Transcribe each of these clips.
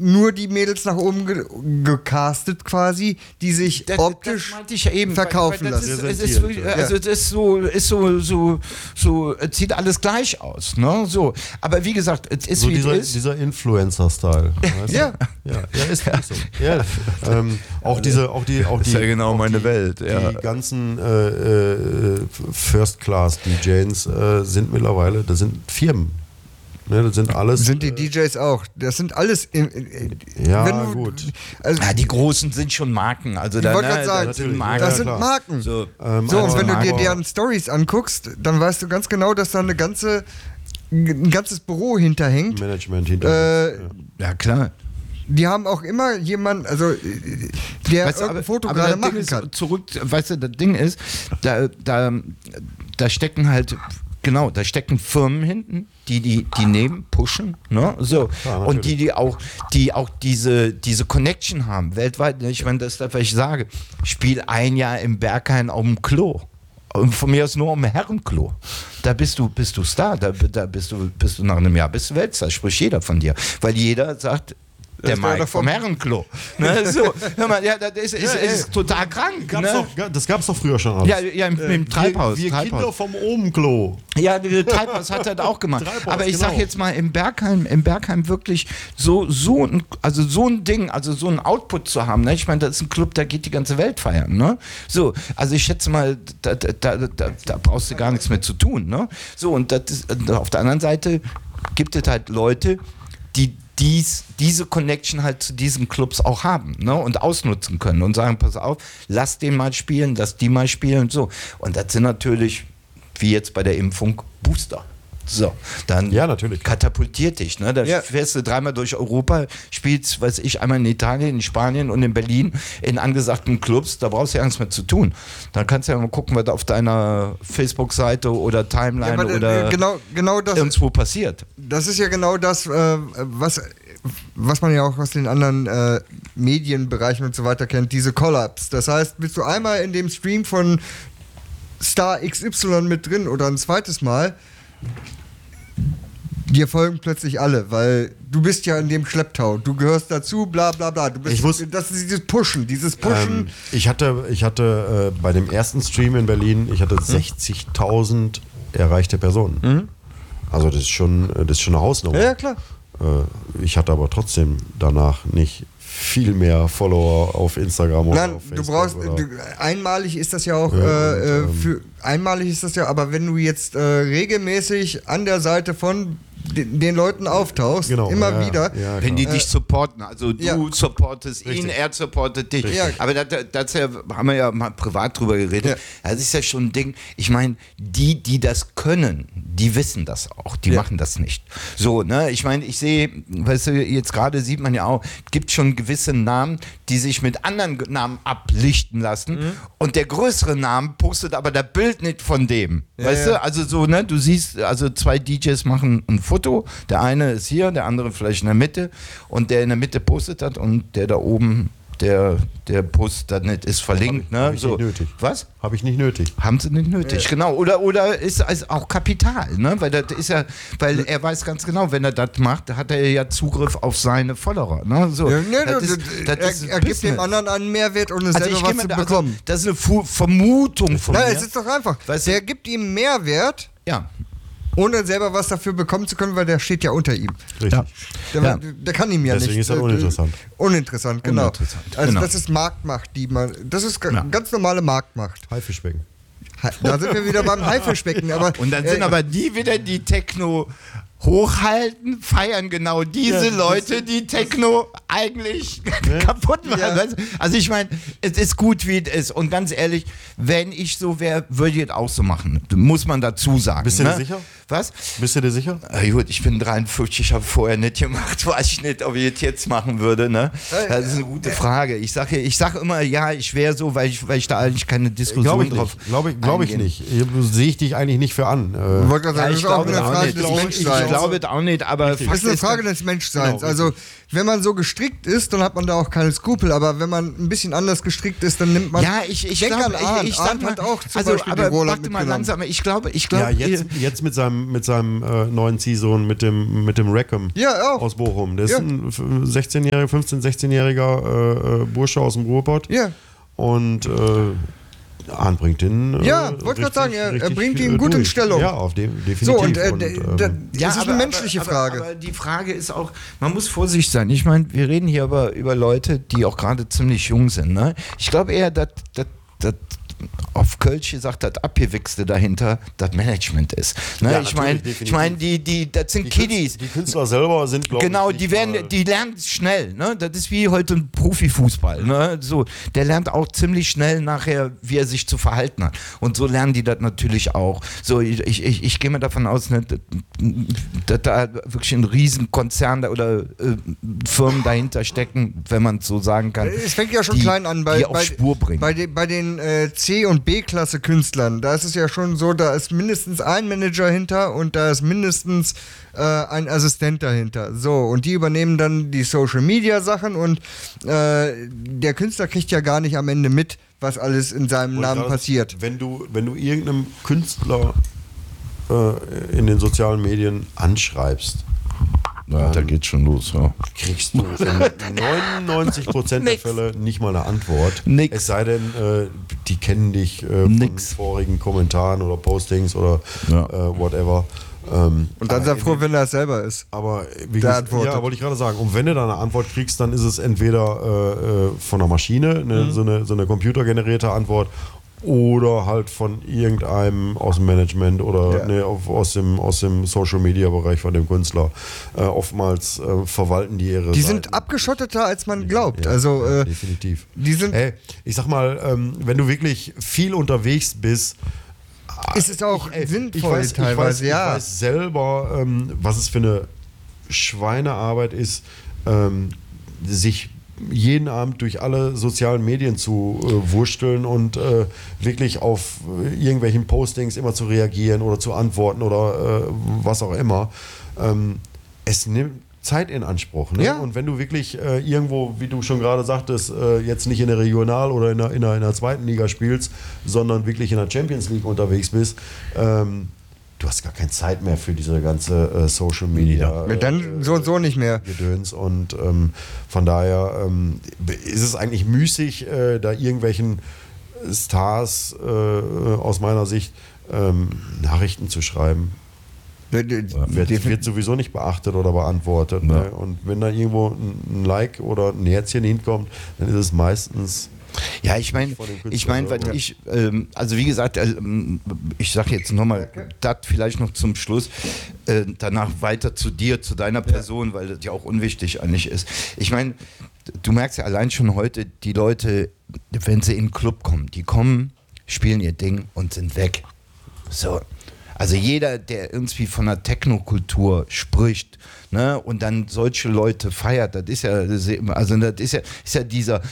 nur die Mädels nach oben gecastet quasi, die sich optisch verkaufen lassen. Das sieht alles gleich aus. Ne? So. Aber wie gesagt, es ist so wie es ist. dieser Influencer-Style. Ja. Ja, ist nicht so. Ja, auch die, ist ja genau meine Welt. Ja. Die ganzen First-Class-DJs sind mittlerweile, das sind Firmen. Ne, das sind alles. Sind die DJs auch. Das sind alles. Gut. Also, Die Großen sind schon Marken. Also ich wollte gerade sagen, das sind Marken. Das sind Marken. So, und wenn du dir deren Stories anguckst, dann weißt du ganz genau, dass da ein ganzes Büro hinterhängt. Management hinterhängt. Ja, klar. Die haben auch immer jemanden, also der ein Foto gerade machen kann. Weißt du, das Ding ist, da stecken halt. Genau, da stecken Firmen hinten, die nehmen, pushen, ne? So. Ja, und die auch diese Connection haben, weltweit. Ich meine, das ist das, was ich sage. Spiel ein Jahr im Berghain auf dem Klo. Und von mir aus nur um Herrenklo. Da bist du Star, da bist du nach einem Jahr bist du Weltstar, spricht jeder von dir. Weil jeder sagt, der Mike vom Herrenklo. Ne, so. Hör mal, ja, das ist total krank. Das gab's doch früher schon. Ja, im Treibhaus. Wir Kinder vom Obenklo. Ja, der Treibhaus hat das auch gemacht. Aber ich sag jetzt mal, im Berghain wirklich so ein Ding, also so ein Output zu haben. Ne? Ich meine, das ist ein Club, da geht die ganze Welt feiern. Ne? So, also ich schätze mal, da brauchst du gar nichts mehr zu tun. Ne? So, und auf der anderen Seite gibt es halt Leute, die diese Connection halt zu diesen Clubs auch haben, ne? Und ausnutzen können und sagen, pass auf, lass den mal spielen, lass die mal spielen und so. Und das sind natürlich, wie jetzt bei der Impfung, Booster. So, dann katapultiert dich. Ne? Da fährst du dreimal durch Europa, spielst, weiß ich, einmal in Italien, in Spanien und in Berlin in angesagten Clubs, da brauchst du ja nichts mehr zu tun. Dann kannst du ja mal gucken, was auf deiner Facebook-Seite oder Timeline oder genau das, irgendwo passiert. Das ist ja genau das, was man ja auch aus den anderen Medienbereichen und so weiter kennt, diese Collabs. Das heißt, bist du einmal in dem Stream von Star XY mit drin oder ein zweites Mal, dir folgen plötzlich alle, weil du bist ja in dem Schlepptau, du gehörst dazu, bla bla bla. Das ist dieses Pushen. Ich hatte bei dem ersten Stream in Berlin, 60.000 erreichte Personen. Also das ist schon eine Hausnummer. Ja, klar. Ich hatte aber trotzdem danach nicht viel mehr Follower auf Instagram oder auf Facebook. Einmalig ist das ja auch, einmalig ist das ja, aber wenn du jetzt regelmäßig an der Seite von den Leuten auftauchst, immer wieder. Ja, wenn die dich supporten, also du supportest ihn, er supportet dich. Ja. Aber dazu haben wir ja mal privat drüber geredet. Das ist ja schon ein Ding. Ich meine, die das können, die wissen das auch. Die machen das nicht. So, ne? Ich meine, ich sehe, weißt du, jetzt gerade sieht man ja auch, gibt schon gewisse Namen, die sich mit anderen Namen ablichten lassen. Und der größere Name postet aber das Bild nicht von dem. Weißt du? Also so, ne? Du siehst, also zwei DJs machen ein Foto. Der eine ist hier, der andere vielleicht in der Mitte. Und der in der Mitte postet das und der da oben, der Post dann nicht ist verlinkt. Hab ich nicht nötig. Was? Habe ich nicht nötig. Haben sie nicht nötig, genau. Oder ist also auch Kapital, ne? Weil das ist ja, weil er weiß ganz genau, wenn er das macht, hat er ja Zugriff auf seine Follower. Ne? So, er gibt dem anderen einen Mehrwert und selber was zu bekommen. Das ist eine Vermutung von mir. Es ist doch einfach. Der gibt ihm Mehrwert. Ja. Ohne selber was dafür bekommen zu können, weil der steht ja unter ihm. Richtig. Der kann ihm ja Deswegen nicht. Deswegen ist das uninteressant. Uninteressant, genau. Also das ist Marktmacht, das ist ganz normale Marktmacht. Haifischbecken. Da sind wir wieder beim Haifischbecken. Und dann sind aber die wieder die Techno hochhalten, feiern genau diese Leute, die Techno eigentlich kaputt machen. Ja. Also ich meine, es ist gut, wie es ist. Und ganz ehrlich, wenn ich so wäre, würde ich es auch so machen. Muss man dazu sagen. Bist du dir sicher? Was? Bist du dir sicher? Gut, ich bin 43, ich habe vorher nicht gemacht, weiß ich nicht, ob ich es jetzt machen würde. Ne? Das ist eine gute Frage. Ich sage immer, ja, ich wäre so, weil ich da eigentlich keine Diskussion drauf Glaube ich nicht. Sehe ich dich eigentlich nicht für an. Ich glaube es auch nicht, aber das ist eine Frage des Menschseins. Genau. Also, wenn man so gestrickt ist, dann hat man da auch keine Skrupel, aber wenn man ein bisschen anders gestrickt ist, dann nimmt man... Ja, ich glaube, Arndt hat auch zum Beispiel aber die Roland warte mal langsam, ich glaube... Ja, jetzt mit seinem seinem neuen Ziehsohn, mit dem Rackham aus Bochum. Der ist ein 16-jähriger Bursche aus dem Ruhrpott. Ja. Und Arndt bringt den. Wollte gerade sagen, er bringt ihn gut in Stellung. Ja, definitiv. So, und das ist eine menschliche Frage. Aber die Frage ist auch, man muss vorsichtig sein. Ich meine, wir reden hier aber über Leute, die auch gerade ziemlich jung sind. Ne? Ich glaube eher, dass auf Kölsch gesagt, das Abgewichste dahinter das Management ist. Ne? Ja, ich meine, das sind Kiddies. Die Künstler selber sind, glaube ich, genau, die lernen schnell. Ne? Das ist wie heute ein Profifußball. Ne? So, der lernt auch ziemlich schnell nachher, wie er sich zu verhalten hat. Und so lernen die das natürlich auch. So, ich gehe mal davon aus, ne, dass da wirklich ein Riesenkonzern oder Firmen dahinter stecken, wenn man es so sagen kann. Es fängt ja schon klein an die auf Spur bringen. Bei den C- und B-Klasse Künstlern, da ist es ja schon so, da ist mindestens ein Manager hinter und da ist mindestens ein Assistent dahinter. So, und die übernehmen dann die Social-Media-Sachen und der Künstler kriegt ja gar nicht am Ende mit, was alles in seinem Namen passiert. Wenn du irgendeinem Künstler in den sozialen Medien anschreibst, ja, da geht's schon los, ja. Kriegst du in 99% der Fälle nicht mal eine Antwort. Nix. Es sei denn, die kennen dich von vorigen Kommentaren oder Postings oder whatever. Und dann sei froh, wenn er es selber ist. Aber wie gesagt, ja, wollte ich gerade sagen. Und wenn du da eine Antwort kriegst, dann ist es entweder von der Maschine, so eine computergenerierte Antwort, oder halt von irgendeinem aus dem Management oder aus dem Social-Media-Bereich von dem Künstler. Oftmals verwalten die ihre Die Seiten. sind abgeschotteter, als man glaubt. Ja, also, definitiv. Die sind ich sag mal, wenn du wirklich viel unterwegs bist, ist es auch sinnvoll teilweise, ich weiß selber, was es für eine Schweinearbeit ist, sich jeden Abend durch alle sozialen Medien zu wursteln und wirklich auf irgendwelchen Postings immer zu reagieren oder zu antworten oder was auch immer. Es nimmt Zeit in Anspruch. Ne? Ja. Und wenn du wirklich irgendwo, wie du schon gerade sagtest, jetzt nicht in der Regional- oder in der zweiten Liga spielst, sondern wirklich in der Champions League unterwegs bist, du hast gar keine Zeit mehr für diese ganze Social Media. Dann so nicht mehr. Gedöns. Und von daher ist es eigentlich müßig, da irgendwelchen Stars aus meiner Sicht Nachrichten zu schreiben. Wird sowieso nicht beachtet oder beantwortet. Ja. Ne? Und wenn da irgendwo ein Like oder ein Herzchen hinkommt, dann ist es meistens. Ja, ich meine, also wie gesagt, ich sage jetzt nochmal das vielleicht noch zum Schluss, danach weiter zu dir, zu deiner Person, weil das ja auch unwichtig eigentlich ist. Ich meine, du merkst ja allein schon heute, die Leute, wenn sie in den Club kommen, die kommen, spielen ihr Ding und sind weg. So. Also jeder, der irgendwie von der Technokultur spricht, ne, und dann solche Leute feiert, das ist ja dieser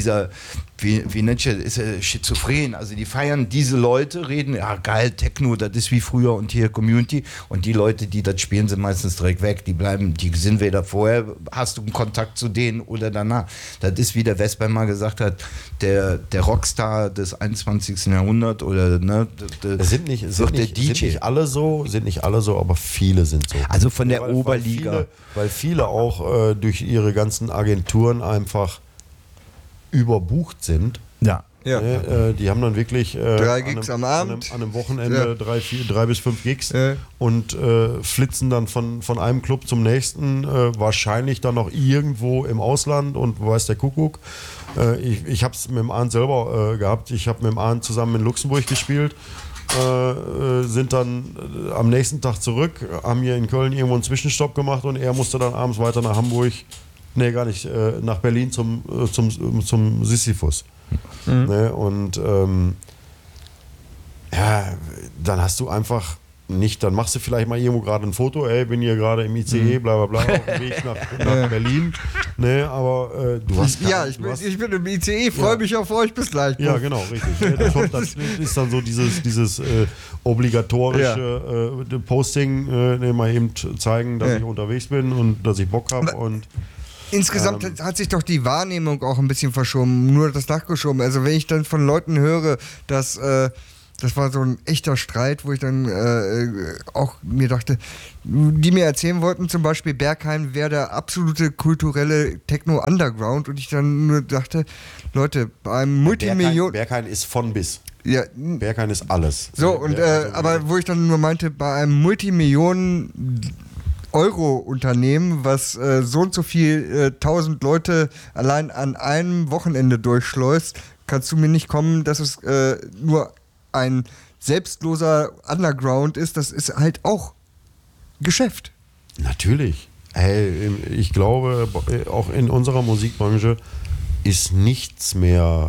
wie nennt ich das, ist ja schizophren, also die feiern diese Leute, reden, ja geil, Techno, das ist wie früher und hier Community, und die Leute, die das spielen, sind meistens direkt weg, die sind weder vorher, hast du einen Kontakt zu denen oder danach. Das ist, wie der Vesper mal gesagt hat, der Rockstar des 21. Jahrhunderts oder, ne, sind nicht alle so, aber viele sind so. Also von der Oberliga. Weil viele auch durch ihre ganzen Agenturen einfach überbucht sind. Ja. Die haben dann wirklich 3 Gigs am Abend. An einem Wochenende 3 bis 5 Gigs und flitzen dann von einem Club zum nächsten, wahrscheinlich dann noch irgendwo im Ausland und weiß der Kuckuck. Ich habe es mit dem Arndt selber gehabt. Ich habe mit dem Arndt zusammen in Luxemburg gespielt. Sind dann am nächsten Tag zurück, haben hier in Köln irgendwo einen Zwischenstopp gemacht und er musste dann abends weiter nach Hamburg, nach Berlin zum Sisyphus. Ne, und dann hast du einfach nicht, dann machst du vielleicht mal irgendwo gerade ein Foto, bin hier gerade im ICE, bla bla bla, auf dem Weg nach Berlin. Ne, aber du hast ich bin im ICE, freue mich auf euch, bis gleich. Ja, genau, richtig. Das ist dann so dieses obligatorische Posting, mal eben zeigen, dass ich unterwegs bin und dass ich Bock habe. Und insgesamt hat sich doch die Wahrnehmung auch ein bisschen verschoben, nur das nachgeschoben. Also wenn ich dann von Leuten höre, dass das war so ein echter Streit, wo ich dann auch mir dachte, die mir erzählen wollten, zum Beispiel Berghain wäre der absolute kulturelle Techno-Underground und ich dann nur dachte, Leute, bei einem Multimillion... Berghain ist von bis. Ja, Berghain ist alles. so, und aber wo ich dann nur meinte, bei einem Multimillionen-Euro-Unternehmen, was so und so viel 1000 Leute allein an einem Wochenende durchschleust, kannst du mir nicht kommen, dass es nur ein selbstloser Underground ist. Das ist halt auch Geschäft. Natürlich. Hey, ich glaube, auch in unserer Musikbranche ist nichts mehr,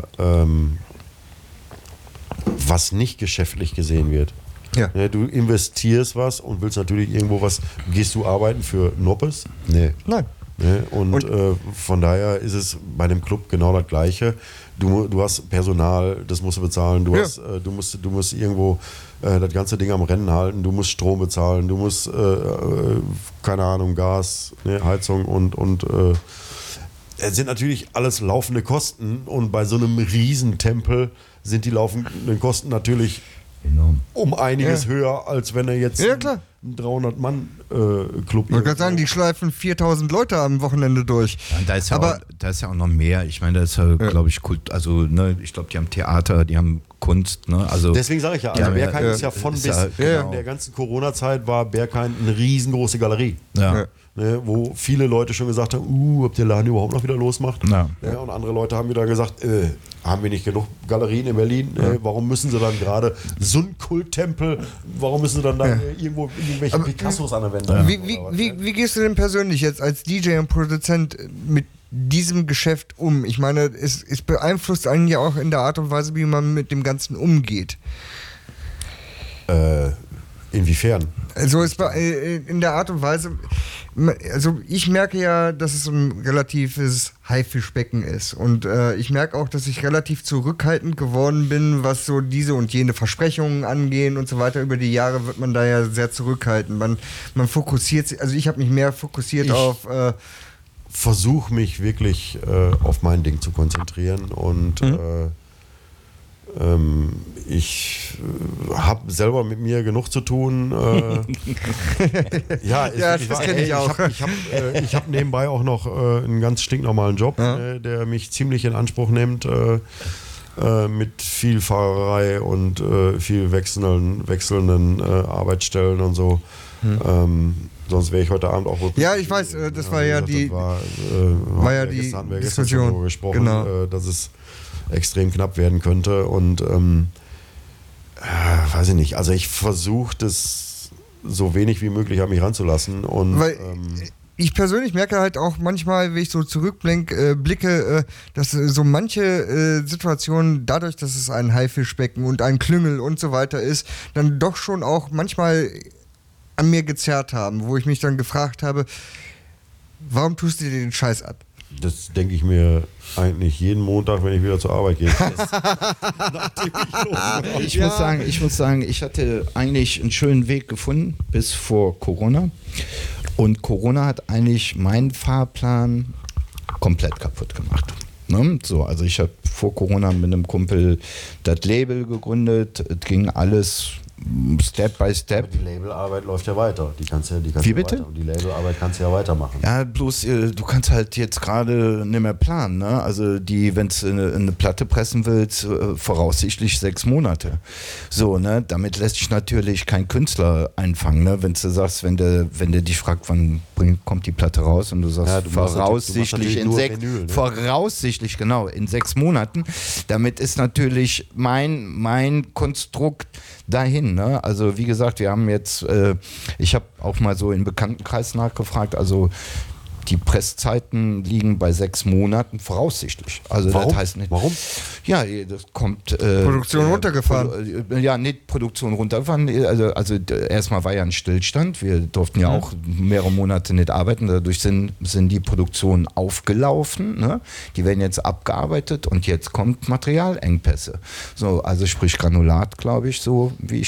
was nicht geschäftlich gesehen wird. Ja. Ne, du investierst was und willst natürlich irgendwo was. Gehst du arbeiten für Noppes? Nee. Nein. Ne? Und von daher ist es bei dem Club genau das Gleiche. Du hast Personal, das musst du bezahlen. Du musst irgendwo das ganze Ding am Rennen halten. Du musst Strom bezahlen. Du musst, keine Ahnung, Gas, ne, Heizung und es sind natürlich alles laufende Kosten. Und bei so einem Riesentempel sind die laufenden Kosten natürlich um einiges höher, als wenn er jetzt einen 300-Mann-Club... Ich kann sagen, die schleifen 4000 Leute am Wochenende durch. Ja, da ist ja auch noch mehr. Ich meine, das ist ja, glaube ich, ich glaube, die haben Theater, die haben Kunst. Ne? Also, deswegen sage ich ja, also Berghain ist ja von bis. In der ganzen Corona-Zeit war Berghain eine riesengroße Galerie. Ja. Ne, wo viele Leute schon gesagt haben, ob der Laden überhaupt noch wieder losmacht. Ja. Ja, und andere Leute haben wieder gesagt, haben wir nicht genug Galerien in Berlin? Warum müssen sie dann gerade so einen Kulttempel, warum müssen sie dann da irgendwo irgendwelche Picassos an der Wand haben? Wie gehst du denn persönlich jetzt als DJ und Produzent mit diesem Geschäft um? Ich meine, es beeinflusst einen ja auch in der Art und Weise, wie man mit dem Ganzen umgeht. Inwiefern? Also in der Art und Weise, also ich merke ja, dass es ein relatives Haifischbecken ist und ich merke auch, dass ich relativ zurückhaltend geworden bin, was so diese und jene Versprechungen angehen und so weiter. Über die Jahre wird man da ja sehr zurückhaltend. Man fokussiert sich, also ich habe mich mehr fokussiert auf... versuche mich wirklich auf mein Ding zu konzentrieren und ich habe selber mit mir genug zu tun. Das kenne ich auch. Ich hab nebenbei auch noch einen ganz stinknormalen Job, der mich ziemlich in Anspruch nimmt, mit viel Fahrerei und viel wechselnden Arbeitsstellen und so. Sonst wäre ich heute Abend auch wirklich... Ja, ich weiß, das war ja die Diskussion. Darüber gesprochen, dass es extrem knapp werden könnte und weiß ich nicht, also ich versuche das so wenig wie möglich an mich ranzulassen und ich persönlich merke halt auch manchmal, wenn ich so blicke, dass so manche Situationen, dadurch, dass es ein Haifischbecken und ein Klüngel und so weiter ist, dann doch schon auch manchmal an mir gezerrt haben, wo ich mich dann gefragt habe, warum tust du dir den Scheiß ab? Das denke ich mir eigentlich jeden Montag, wenn ich wieder zur Arbeit gehe. Ich muss sagen, ich hatte eigentlich einen schönen Weg gefunden bis vor Corona. Und Corona hat eigentlich meinen Fahrplan komplett kaputt gemacht. Ne? So, also ich habe vor Corona mit einem Kumpel das Label gegründet. Es ging alles Step by Step. Aber die Labelarbeit läuft ja weiter. Die kannst Wie bitte? Weiter. Und die Labelarbeit kannst du ja weitermachen. Ja, bloß du kannst halt jetzt gerade nicht mehr planen. Ne? Also wenn du eine Platte pressen willst, voraussichtlich 6 Monate. So, ne? Damit lässt sich natürlich kein Künstler einfangen. Ne? Wenn du sagst, wenn der dich fragt, wann kommt die Platte raus und du sagst, voraussichtlich in 6 Vinyl, ne? Voraussichtlich, genau, in 6 Monaten. Damit ist natürlich mein Konstrukt dahin. Ne? Also wie gesagt, wir haben jetzt, ich habe auch mal so im Bekanntenkreis nachgefragt, also die Presszeiten liegen bei 6 Monaten voraussichtlich. Also warum? Das heißt nicht. Warum? Ja, das kommt. Produktion runtergefahren. Nicht Produktion runtergefahren. Also erstmal war ja ein Stillstand. Wir durften ja auch mehrere Monate nicht arbeiten. Dadurch sind die Produktionen aufgelaufen. Ne? Die werden jetzt abgearbeitet und jetzt kommt Materialengpässe. So, also sprich Granulat, glaube ich, so wie ich das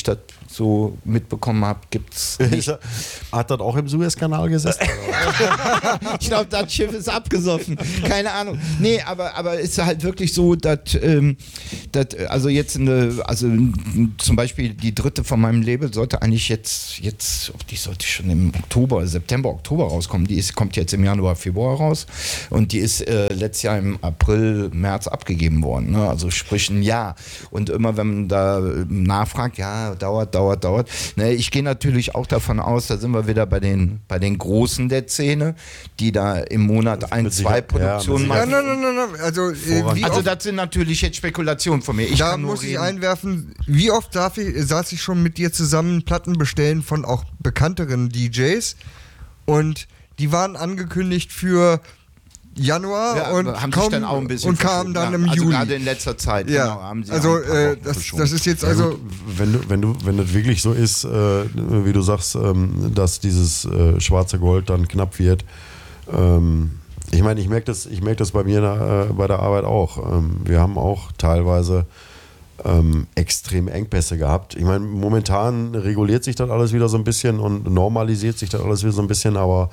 so mitbekommen habe, gibt es nicht. Hat das auch im Suezkanal gesessen? Ich glaube, das Schiff ist abgesoffen. Keine Ahnung. Nee, aber ist halt wirklich so, dass also jetzt zum Beispiel die dritte von meinem Label sollte eigentlich jetzt, die sollte schon im September, Oktober rauskommen. Kommt jetzt im Januar, Februar raus und die ist letztes Jahr im April, März abgegeben worden. Ne? Also sprich ein Jahr. Und immer wenn man da nachfragt, ja, dauert. Ne, ich gehe natürlich auch davon aus, da sind wir wieder bei den Großen der Szene, die da im Monat 1-2 Produktionen machen. Nein. Also das sind natürlich jetzt Spekulationen von mir. Da muss ich einwerfen, wie oft saß ich schon mit dir zusammen Platten bestellen von auch bekannteren DJs und die waren angekündigt für Januar und haben sich dann auch ein bisschen kamen dann im Juli. Also gerade in letzter Zeit. Ja. Genau, haben sie also das ist jetzt also wenn das wirklich so ist, wie du sagst, dass dieses schwarze Gold dann knapp wird. Ich meine, ich merke das bei mir bei der Arbeit auch. Wir haben auch teilweise extreme Engpässe gehabt. Ich meine, momentan reguliert sich das alles wieder so ein bisschen und normalisiert sich das alles wieder so ein bisschen, aber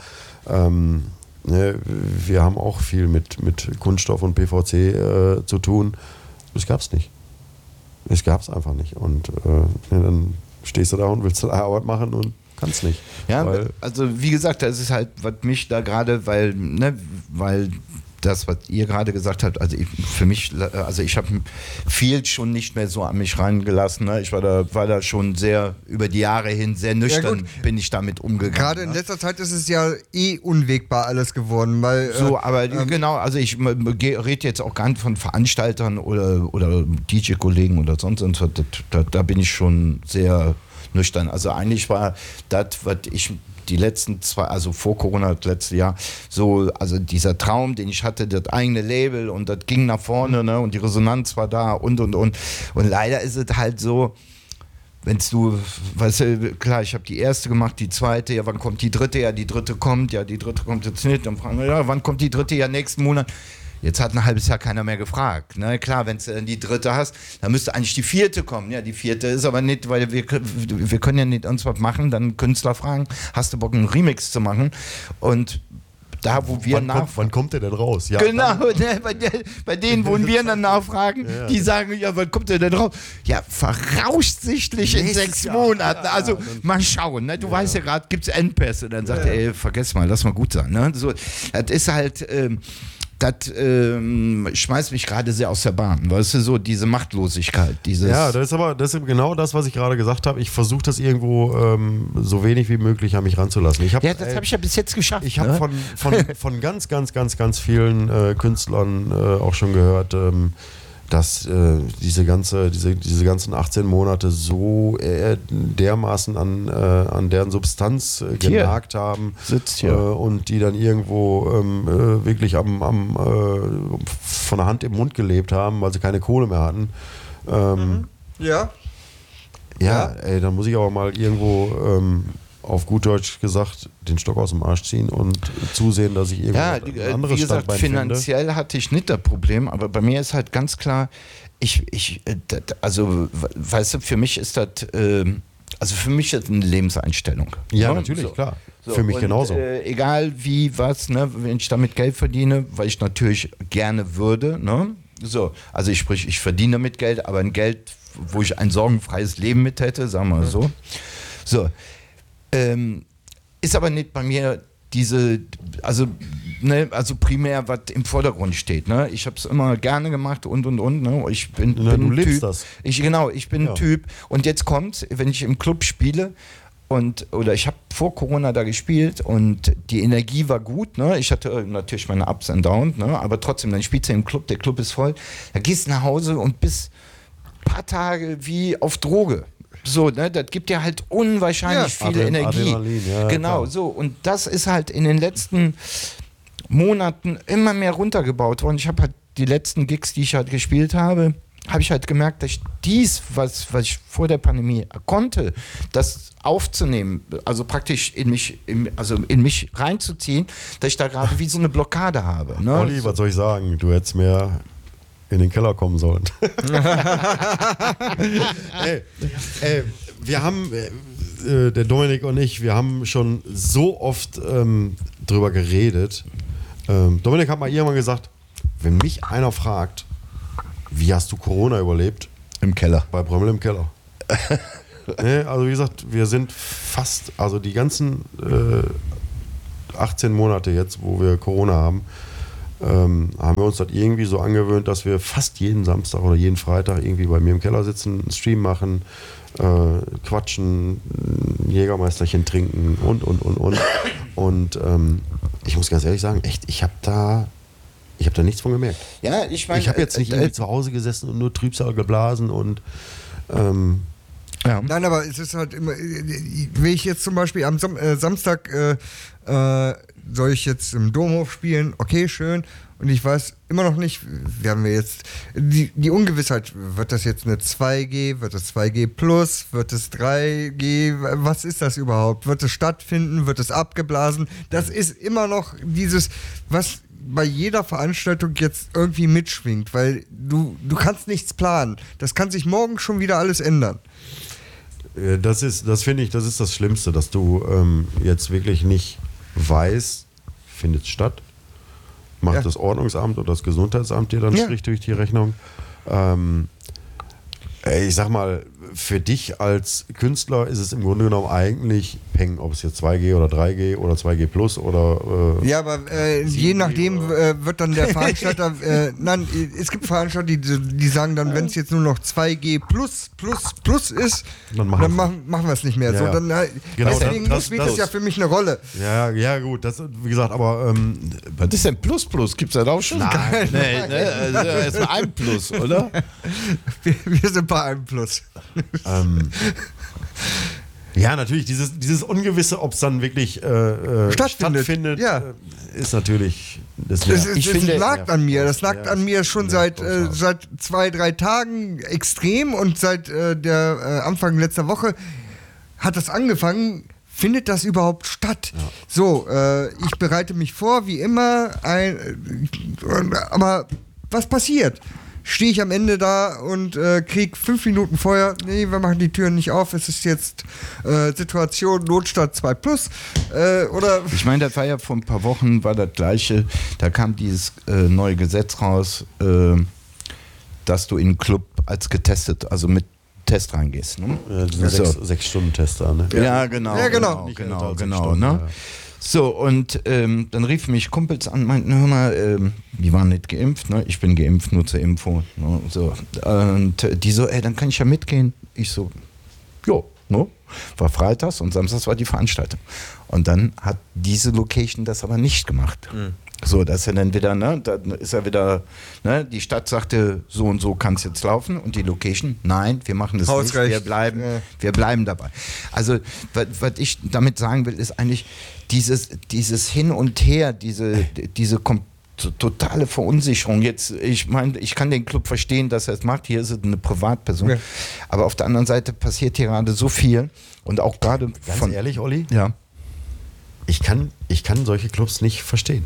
wir haben auch viel mit Kunststoff und PVC zu tun. Das gab es nicht. Es gab es einfach nicht. Und dann stehst du da und willst deine Arbeit machen und kannst nicht. Ja, also wie gesagt, das ist halt, was mich da gerade, weil das, was ihr gerade gesagt habt, also ich habe viel schon nicht mehr so an mich reingelassen. Ne? Ich war da schon sehr, über die Jahre hin sehr nüchtern, bin ich damit umgegangen. Gerade in letzter Zeit ist es ja unwegbar alles geworden. Weil, genau, also ich rede jetzt auch gar nicht von Veranstaltern oder DJ-Kollegen oder sonst was, da bin ich schon sehr nüchtern. Also eigentlich war das, was ich die letzten also vor Corona, das letzte Jahr, so, also dieser Traum, den ich hatte, das eigene Label und das ging nach vorne, ne, und die Resonanz war da und. Und leider ist es halt so, wenn's du, weißt du, klar, ich habe die erste gemacht, die zweite, ja, wann kommt die dritte? Ja, die dritte kommt jetzt nicht. Dann fragen wir, ja, wann kommt die dritte? Ja, nächsten Monat. Jetzt hat ein halbes Jahr keiner mehr gefragt. Ne? Klar, wenn du die dritte hast, dann müsste eigentlich die vierte kommen. Ja, die vierte ist aber nicht, weil wir können ja nicht uns was machen, dann Künstler fragen, hast du Bock, einen Remix zu machen? Und da, wo wir wann kommt der denn raus? Ja, genau, ne, bei denen, wo wir dann nachfragen, die sagen, ja, wann kommt der denn raus? Ja, voraussichtlich in 6 Monaten. Also mal schauen. Ne? Du weißt ja gerade, gibt es Endpässe. Dann sagt er, ey, vergiss mal, lass mal gut sein. Ne? So, das ist halt... das schmeißt mich gerade sehr aus der Bahn, weißt du, so diese Machtlosigkeit. Ja, das ist genau das, was ich gerade gesagt habe. Ich versuche das irgendwo so wenig wie möglich an mich ranzulassen. Das habe ich ja bis jetzt geschafft. Ich habe von ganz, ganz, ganz, ganz vielen Künstlern auch schon gehört, dass diese ganzen 18 Monate so dermaßen an deren Substanz genagt haben und die dann irgendwo wirklich von der Hand im Mund gelebt haben, weil sie keine Kohle mehr hatten. Ja, ey, dann muss ich aber mal irgendwo auf gut Deutsch gesagt, den Stock aus dem Arsch ziehen und zusehen, dass ich irgendwo ein anderes Standbein finde. Finanziell hatte ich nicht das Problem, aber bei mir ist halt ganz klar, also, weißt du, für mich ist das, für mich ist das eine Lebenseinstellung. Ja, natürlich, klar. So, für mich genauso. Egal wie, was, ne, wenn ich damit Geld verdiene, weil ich natürlich gerne würde, ne, so, also ich verdiene damit Geld, aber ein Geld, wo ich ein sorgenfreies Leben mit hätte, sagen wir mal so. So, ist aber nicht bei mir also primär, was im Vordergrund steht. Ne? Ich habe es immer gerne gemacht und. Ne? Ich bin du lebst Typ, das. Ich bin ein Typ. Und jetzt kommt, wenn ich im Club spiele, oder ich habe vor Corona da gespielt und die Energie war gut. Ne? Ich hatte natürlich meine Ups und Downs, ne? Aber trotzdem, dann spielst du im Club, der Club ist voll. Da gehst du nach Hause und bist ein paar Tage wie auf Droge. So, ne, das gibt ja halt unwahrscheinlich viel Energie. Genau, klar. So. Und das ist halt in den letzten Monaten immer mehr runtergebaut worden. Ich habe halt die letzten Gigs, die ich halt gespielt habe, habe ich halt gemerkt, dass ich was ich vor der Pandemie konnte, das aufzunehmen, also praktisch in mich reinzuziehen, dass ich da gerade wie so eine Blockade habe. Ne? Olli, was soll ich sagen? Du hättest mehr in den Keller kommen sollen. wir haben, der Dominik und ich, wir haben schon so oft drüber geredet. Dominik hat mal irgendwann gesagt, wenn mich einer fragt, wie hast du Corona überlebt? Im Keller. Bei Brömmel im Keller. Nee, also wie gesagt, wir sind fast, also die ganzen 18 Monate jetzt, wo wir Corona haben, haben wir uns das irgendwie so angewöhnt, dass wir fast jeden Samstag oder jeden Freitag irgendwie bei mir im Keller sitzen, einen Stream machen, quatschen, Jägermeisterchen trinken und. Und ich muss ganz ehrlich sagen, echt, ich habe da nichts von gemerkt. Ja, ich meine, ich habe jetzt nicht irgendwie zu Hause gesessen und nur Trübsal geblasen und ja. Nein, aber es ist halt immer, will ich jetzt zum Beispiel am Samstag soll ich jetzt im Domhof spielen, okay, schön. Und ich weiß immer noch nicht, wir haben jetzt die Ungewissheit, wird das jetzt eine 2G, wird es 2G plus, wird es 3G, was ist das überhaupt? Wird es stattfinden, wird es abgeblasen? Das ist immer noch dieses, was bei jeder Veranstaltung jetzt irgendwie mitschwingt, weil du kannst nichts planen. Das kann sich morgen schon wieder alles ändern. das finde ich, das ist das Schlimmste, dass du jetzt wirklich nicht weißt, findet es statt, macht das Ordnungsamt oder das Gesundheitsamt dir dann Strich durch die Rechnung. Ich sag mal, für dich als Künstler ist es im Grunde genommen eigentlich Peng, ob es jetzt 2G oder 3G oder 2G plus oder ja, aber je nachdem wird dann der Veranstalter, nein, es gibt Veranstalter, die sagen dann, wenn es jetzt nur noch 2G plus ist, dann machen wir es nicht mehr. Ja, so, ja. Dann, Genau, deswegen spielt das ja für mich eine Rolle. Ja, gut, das, wie gesagt, aber was ist denn Plus? Gibt's das auch schon? Nein. Nee, ne? Also erstmal ein Plus, oder? Wir sind bei einem Plus. Ja, natürlich, dieses Ungewisse, ob es dann wirklich stattfindet, ist natürlich. Das nagt an mir. Das nagt an mir schon seit 2-3 Tagen extrem und seit der Anfang letzter Woche hat das angefangen. Findet das überhaupt statt? Ja. So, ich bereite mich vor, wie immer, aber was passiert? Stehe ich am Ende da und krieg 5 Minuten vorher, nee, wir machen die Türen nicht auf, es ist jetzt Situation Notstand 2 plus, oder? Ich meine, das war ja vor ein paar Wochen, war das Gleiche, da kam dieses neue Gesetz raus, dass du in einen Club als getestet, also mit Test reingehst. Ne? Ja, diese 6-Stunden-Tester, ne? Ja, genau. Ja, genau. Genau, ne? Ja. So, und dann riefen mich Kumpels an, meinten, hör mal, die waren nicht geimpft, ne? Ich bin geimpft, nur zur Info. Ne? So. Und die so, dann kann ich ja mitgehen. Ich so, jo, ne? War freitags und samstags war die Veranstaltung. Und dann hat diese Location das aber nicht gemacht. Mhm. So, das ist ja dann wieder, ne, dann ist ja wieder, ne, die Stadt sagte, so und so kann es jetzt laufen und die Location, nein, wir machen das nicht, wir bleiben dabei. Also, was ich damit sagen will, ist eigentlich dieses Hin und Her, diese totale Verunsicherung. Jetzt, ich meine, ich kann den Club verstehen, dass er es macht, hier ist es eine Privatperson, aber auf der anderen Seite passiert hier gerade so viel und auch gerade Ganz ehrlich, Olli? Ja. Ich kann solche Clubs nicht verstehen.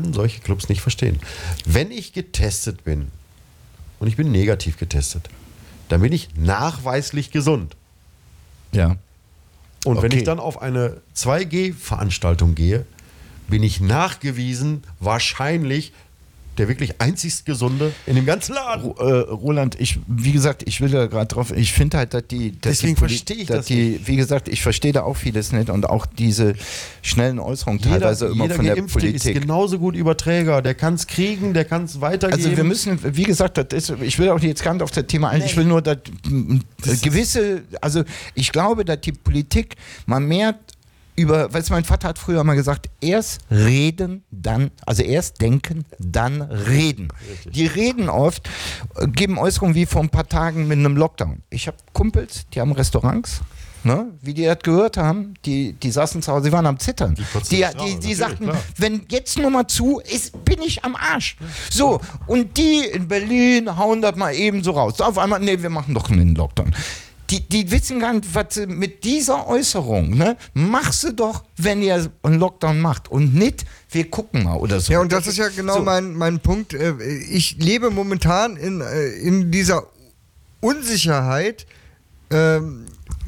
Wenn ich getestet bin und ich bin negativ getestet, dann bin ich nachweislich gesund. Ja. Und okay. Wenn ich dann auf eine 2G-Veranstaltung gehe, bin ich nachgewiesen wahrscheinlich der wirklich einzigst Gesunde in dem ganzen Laden. Roland, wie gesagt, ich will da gerade drauf, ich finde halt, dass deswegen verstehe ich das nicht. Wie gesagt, ich verstehe da auch vieles nicht und auch diese schnellen Äußerungen teilweise immer von der Geimpfte Politik. Ist genauso gut Überträger, der kann es kriegen, der kann es weitergeben. Also wir müssen, wie gesagt, ich will auch jetzt gar nicht auf das Thema ein, ich will nur, dass gewisse, also ich glaube, dass die Politik mal mehr weißt du, mein Vater hat früher mal gesagt, erst reden, erst denken, dann reden. Richtig. Die reden oft, geben Äußerungen wie vor ein paar Tagen mit einem Lockdown. Ich habe Kumpels, die haben Restaurants, ne, wie die das gehört haben, die saßen zu Hause, die waren am Zittern. Die sagten, klar. Wenn jetzt nur mal zu ist, bin ich am Arsch. So, und die in Berlin hauen das mal eben so raus. So auf einmal, nee, wir machen doch einen Lockdown. Die wissen gar nicht, was sie mit dieser Äußerung, ne, machst du doch, wenn ihr einen Lockdown macht und nicht, wir gucken mal oder so. Ja, und das ist ja genau so. mein Punkt. Ich lebe momentan in dieser Unsicherheit,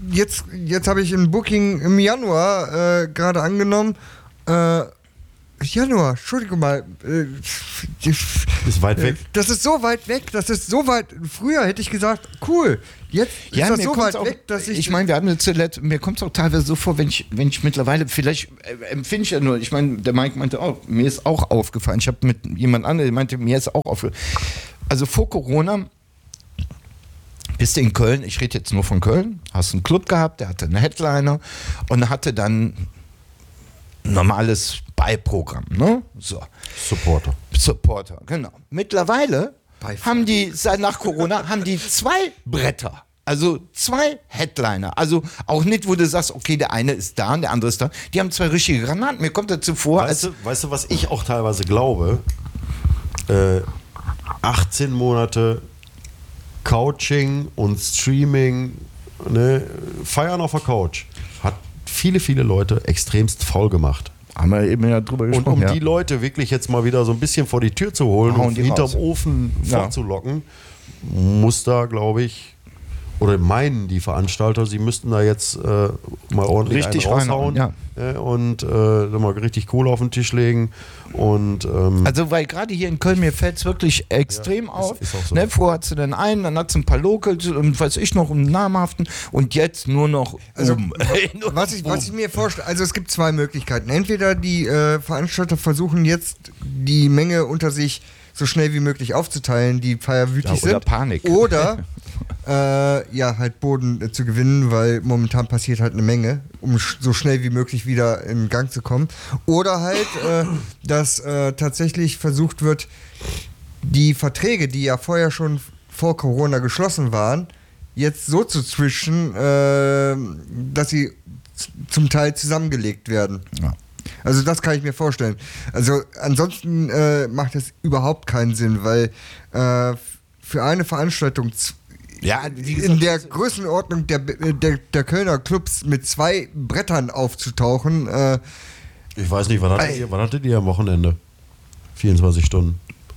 jetzt habe ich ein Booking im Januar gerade angenommen. Januar, Entschuldigung mal. Ist weit weg. Das ist so weit weg, früher hätte ich gesagt, cool. Jetzt ist das so weit weg, dass ich... Ich meine, wir haben zuletzt, mir kommt es auch teilweise so vor, wenn ich mittlerweile, vielleicht empfinde ich ja nur, ich meine, der Mike meinte auch, mir ist auch aufgefallen, ich habe mit jemand anderem, der meinte, mir ist auch aufgefallen. Also vor Corona bist du in Köln, ich rede jetzt nur von Köln, hast einen Club gehabt, der hatte einen Headliner und hatte dann normales Beiprogramm, ne? So. Supporter, genau. Mittlerweile haben die, seit nach Corona, haben die 2 Bretter. Also 2 Headliner. Also auch nicht, wo du sagst, okay, der eine ist da und der andere ist da. Die haben 2 richtige Granaten. Mir kommt dazu vor, weißt du, was ich auch teilweise glaube? 18 Monate Couching und Streaming, ne? Feiern auf der Couch, hat viele Leute extremst faul gemacht. Haben wir eben ja drüber gesprochen. Und um die Leute wirklich jetzt mal wieder so ein bisschen vor die Tür zu holen und hinterm Ofen vorzulocken, muss da, glaube ich, oder meinen die Veranstalter, sie müssten da jetzt mal ordentlich richtig einen raushauen und mal richtig Kohle auf den Tisch legen. Und, also weil gerade hier in Köln, mir fällt es wirklich extrem auf. Ist auch so. Ne, vorher hat sie dann einen, dann hat sie ein paar Locals und weiß ich noch, einen namhaften und jetzt nur noch was ich mir vorstelle, also es gibt 2 Möglichkeiten. Entweder die Veranstalter versuchen jetzt die Menge unter sich so schnell wie möglich aufzuteilen, die feierwütig sind. Oder Panik. Oder halt Boden zu gewinnen, weil momentan passiert halt eine Menge, um so schnell wie möglich wieder in Gang zu kommen. Oder halt, dass tatsächlich versucht wird, die Verträge, die ja vorher schon vor Corona geschlossen waren, jetzt so zu zwischen, dass sie zum Teil zusammengelegt werden. Ja. Also das kann ich mir vorstellen. Also ansonsten macht es überhaupt keinen Sinn, weil für eine Veranstaltung in der Größenordnung der Kölner Clubs mit 2 Brettern aufzutauchen. Ich weiß nicht, wann hattet ihr am Wochenende? 24 Stunden.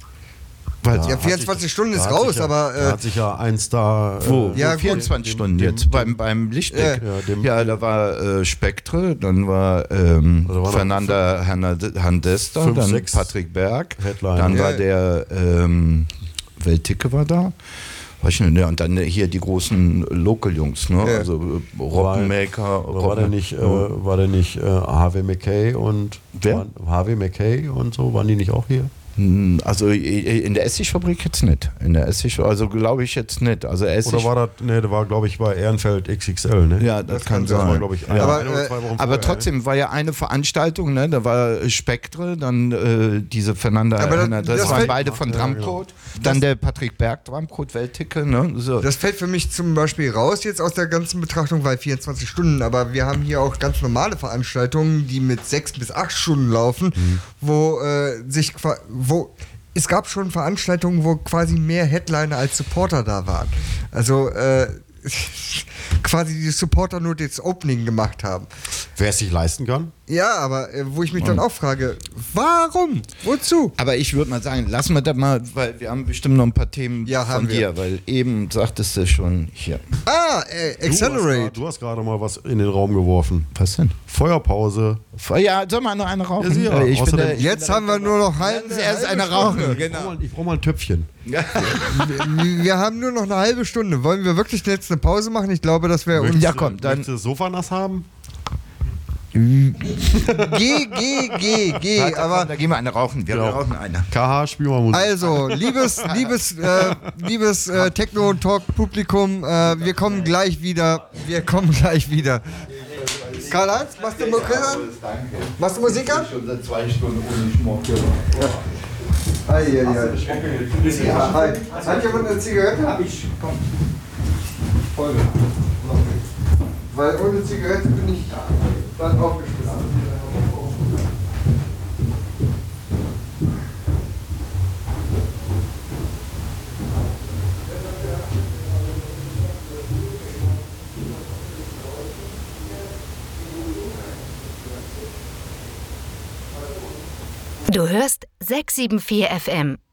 Ja, 24 Stunden ist raus, aber... Da hat sich ja eins da... Ja, 24 Stunden jetzt beim Lichtdeck. Da war Spektre, dann war Fernanda Handesta, dann 6 Patrick Berg, Headline. Dann war der Weltticke war da. Und dann hier die großen Local-Jungs, ne? Ja. Also Robbenmaker. War der nicht Harvey McKay und Harvey McKay und so, waren die nicht auch hier? Also in der Essigfabrik jetzt nicht. Also glaube ich jetzt nicht. Also Oder war das, der war glaube ich bei Ehrenfeld XXL, ne? Ja, das kann sein. War, ich, aber trotzdem war ja eine Veranstaltung, ne? Da war Spektre, dann diese Fernanda, das waren beide von Drumcode, dann der Patrick Berg, Drumcode, Weltticke, ne? So. Das fällt für mich zum Beispiel raus jetzt aus der ganzen Betrachtung, weil 24 Stunden, aber wir haben hier auch ganz normale Veranstaltungen, die mit 6 bis 8 Stunden laufen, wo es gab schon Veranstaltungen, wo quasi mehr Headliner als Supporter da waren. Also quasi die Supporter nur das Opening gemacht haben. Wer es sich leisten kann? Ja, aber wo ich mich dann auch frage, warum? Wozu? Aber ich würde mal sagen, lassen wir das mal, weil wir haben bestimmt noch ein paar Themen von dir, weil eben sagtest du schon hier. Accelerate. Du hast gerade mal was in den Raum geworfen. Was denn? Feuerpause. Ja, soll mal noch eine rauchen? Ja, jetzt haben wir nur noch erst eine rauchen. Genau. Ich brauche mal ein Töpfchen. Wir haben nur noch eine halbe Stunde. Wollen wir wirklich jetzt eine Pause machen? Ich glaube, das wäre uns... Ja, komm, dann... Möchtest du das Sofa nass haben? Geh. Aber da gehen wir eine rauchen. Wir rauchen eine. KH, spiel mal Musik. Also, liebes Techno-Talk-Publikum, wir kommen gleich wieder. Karl-Heinz, machst du Musik an? Machst du Musik an? Schon seit 2 Stunden ohne Schmuck. Hat jemand eine Zigarette? Hab ich. Komm. Folge. Weil ohne Zigarette bin ich dann aufgeschmissen. Du hörst 674 FM.